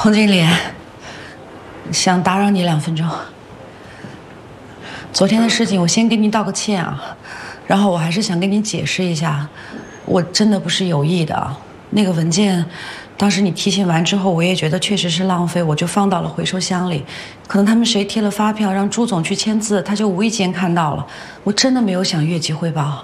洪经理，想打扰你2分钟。昨天的事情，我先给您道个歉啊，然后我还是想跟您解释一下，我真的不是有意的啊。那个文件，当时你提醒完之后，我也觉得确实是浪费，我就放到了回收箱里。可能他们谁贴了发票让朱总去签字，他就无意间看到了。我真的没有想越级汇报。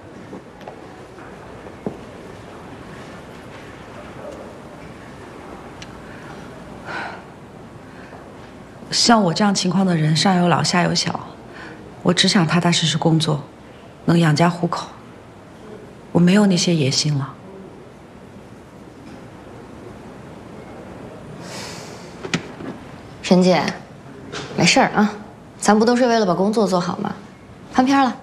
像我这样情况的人，上有老下有小，我只想踏踏实实工作，能养家糊口。我没有那些野心了。 沈姐，没事儿啊，咱不都是为了把工作做好吗？翻篇了。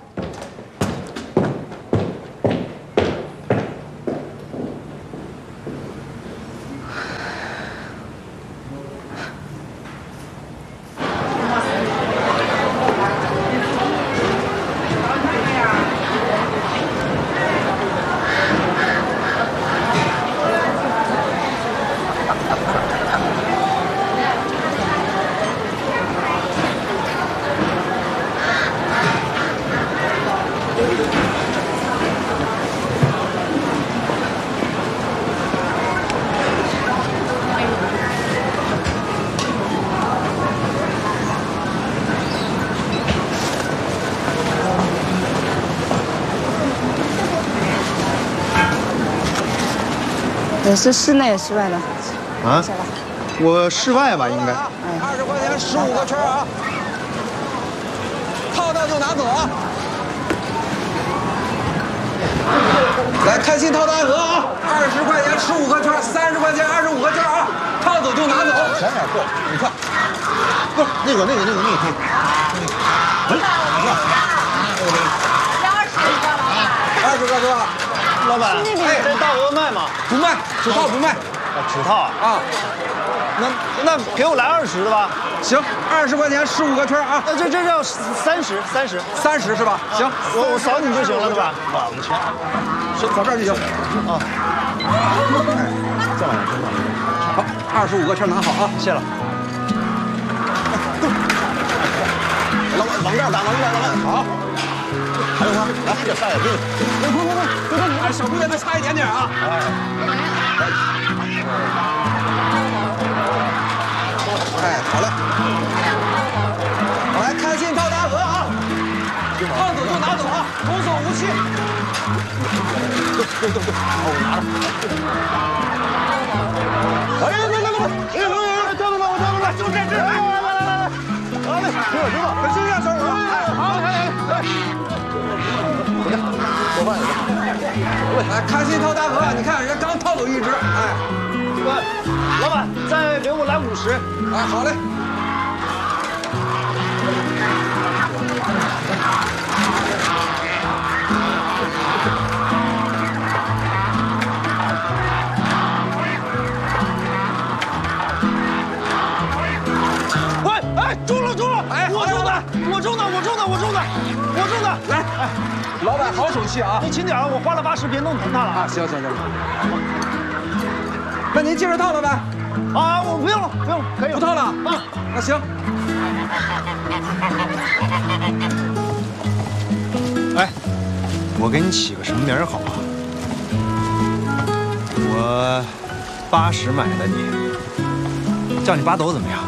是室内室外的？ 啊，我室外吧，应该。 20块钱15个圈啊！套到就拿走啊！来，开心套大河啊！20块钱15个圈，30块钱25个圈啊！套走就拿走。前面够，你看，不是那个可以。要20个是吧？ 老板，哎，这大鹅卖吗？ 不卖，只套不卖。 只套啊？啊，那给我来20的吧。 行，20块钱15个圈啊。 这要30 是吧？行， 我扫你就行了，对吧？ 网钱，是扫这儿就行。啊。再往上好，25个圈拿好啊， 谢了。 老板往这儿打，往这儿打，好。 还有吗？来，这饭也给你。快！哎，小姑娘再差一点点啊！哎，好嘞。来，开心套大河啊！套走就拿走啊，无所无弃。对，我拿着。哎，来，跳动吧，我跳动吧，就这只。来，知道，可心下手啊！哎，好，来。 多饭来，开心套大河，你看人刚套走一只，哎， 老板再给我来50， 哎，好嘞。 哎，中了！哎，我中的， 来，哎，老板好手气啊！ 你轻点，我花了80，别弄疼他了啊！ 行。那您接着套了呗？ 啊，我不用了，可以不套了啊？那行。 哎，我给你起个什么名儿好啊？我80买的你，叫你八斗怎么样？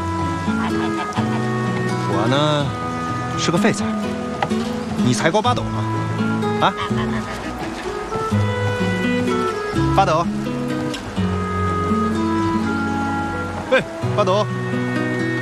我呢是个废材，你才高8斗呢，啊？8斗，哎，8斗。